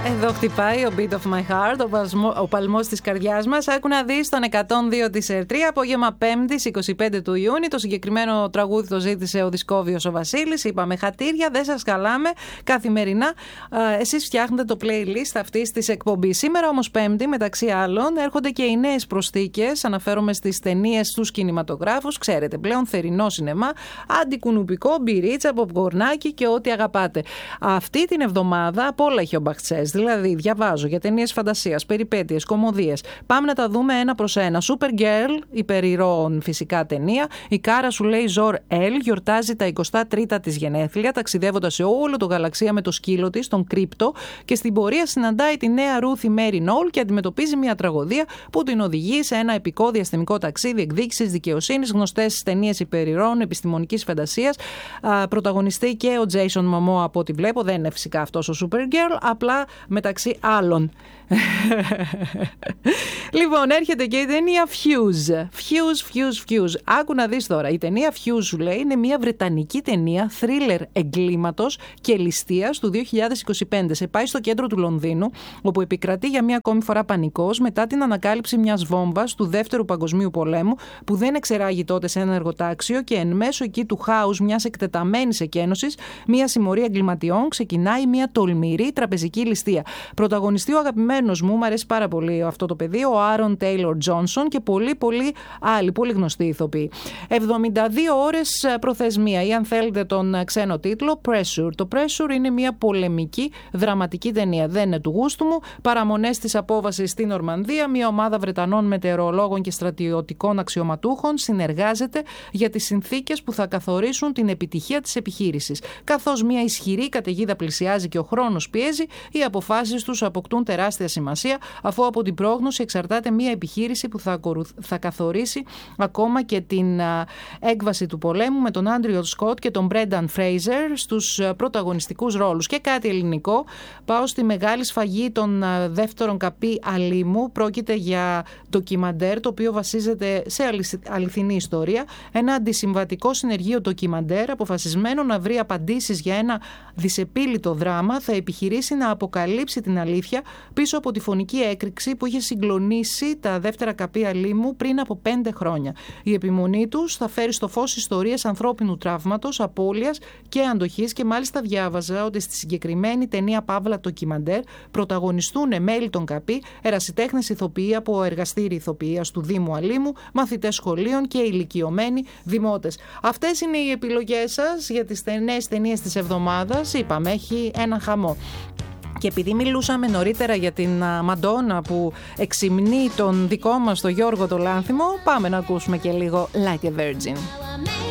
Εδώ χτυπάει ο Beat of My Heart, ο παλμός της καρδιάς μας. Άκου να δεις τον 102 της ΕΡΤΡΙ, απόγευμα 5ης 25 του Ιούνιου. Το συγκεκριμένο τραγούδι το ζήτησε ο Δισκόβιος ο Βασίλης. Είπαμε χατήρια, δεν σας καλάμε καθημερινά. Εσείς φτιάχνετε το playlist αυτής της εκπομπής. Σήμερα όμως Πέμπτη, μεταξύ άλλων, έρχονται και οι νέες προσθήκες. Αναφέρομαι στις ταινίες, στους κινηματογράφους. Ξέρετε πλέον, θερινό σινεμά, αντικουνουπικό, μπυρίτσα, ποπκορνάκι και ό,τι αγαπάτε. Αυτή την εβδομάδα απ' όλα έχει ο Μπαχτσές. Δηλαδή, διαβάζω για ταινίες φαντασίας, περιπέτειες, κωμωδίες. Πάμε να τα δούμε ένα προς ένα. Supergirl, υπερηρώων φυσικά ταινία. Η Κάρα σου λέει Ζορ Ελ γιορτάζει τα 23 της γενέθλια, ταξιδεύοντας σε όλο το γαλαξία με το σκύλο της, τον Κρύπτο, και στην πορεία συναντάει τη νέα Ρούθι Μέρι Νόλ και αντιμετωπίζει μια τραγωδία που την οδηγεί σε ένα επικό διαστημικό ταξίδι εκδίκησης δικαιοσύνης. Γνωστές ταινίες υπερηρώων επιστημονικής φαντασίας. Πρωταγωνιστεί και ο Jason Momoa από ό,τι βλέπω. Δεν είναι φυσικά αυτός ο Supergirl, απλά μεταξύ άλλων. Λοιπόν, έρχεται και η ταινία Fuse. Άκου να δεις τώρα. Η ταινία Fuse, σου λέει, είναι μια βρετανική ταινία θρίλερ εγκλήματος και ληστείας του 2025. Σε πάει στο κέντρο του Λονδίνου, όπου επικρατεί για μια ακόμη φορά πανικός μετά την ανακάλυψη μιας βόμβας του Δεύτερου Παγκοσμίου Πολέμου, που δεν εξεράγει τότε σε ένα εργοτάξιο, και εν μέσω εκεί του χάους μιας εκτεταμένης εκένωσης, μια συμμορία εγκληματιών, ξεκινάει μια τολμηρή τραπεζική ληστεία. Πρωταγωνιστεί ο αγαπημένος μου αρέσει πάρα πολύ αυτό το παιδί, ο Άρον Τέιλορ Τζόνσον, και πολλοί άλλοι, πολύ γνωστοί ηθοποιοί. 72 ώρες προθεσμία, ή αν θέλετε τον ξένο τίτλο, Pressure. Το Pressure είναι μια πολεμική δραματική ταινία. Δεν είναι του γούστου μου. Παραμονές της απόβασης στην Νορμανδία, μια ομάδα Βρετανών μετεωρολόγων και στρατιωτικών αξιωματούχων συνεργάζεται για τις συνθήκες που θα καθορίσουν την επιτυχία της επιχείρησης. Καθώς μια ισχυρή καταιγίδα πλησιάζει και ο χρόνος πιέζει, οι αποφάσεις τους αποκτούν τεράστια σημασία, αφού από την πρόγνωση εξαρτάται μια επιχείρηση που θα καθορίσει ακόμα και την έκβαση του πολέμου, με τον Άντριο Σκοτ και τον Μπρένταν Φρέιζερ στους πρωταγωνιστικούς ρόλους. Και κάτι ελληνικό, πάω στη μεγάλη σφαγή των δεύτερων καπί αλίμου. Πρόκειται για ντοκιμαντέρ, το οποίο βασίζεται σε αληθινή ιστορία. Ένα αντισυμβατικό συνεργείο ντοκιμαντέρ, αποφασισμένο να βρει απαντήσεις για ένα δυσεπίλητο δράμα, θα επιχειρήσει να αποκαλύψει την αλήθεια πίσω από τη φωνική έκρηξη που είχε συγκλονίσει τα δεύτερα καπί αλίμου πριν από 5 χρόνια. Η επιμονή τους θα φέρει στο φως ιστορίες ανθρώπινου τραύματος, απώλειας και αντοχής, και μάλιστα διάβαζα ότι στη συγκεκριμένη ταινία παύλα ντοκιμαντέρ πρωταγωνιστούν μέλη των καπί, ερασιτέχνες ηθοποιοί από εργαστήρι ηθοποιίας του Δήμου Αλίμου, μαθητές σχολείων και ηλικιωμένοι δημότες. Αυτές είναι οι επιλογές σας για τις νέες ταινίες της εβδομάδας. Είπαμε, έχει ένα χαμό. Και επειδή μιλούσαμε νωρίτερα για την Μαντόνα που εξυμνεί τον δικό μας τον Γιώργο το Λάνθιμο, πάμε να ακούσουμε και λίγο Like a Virgin.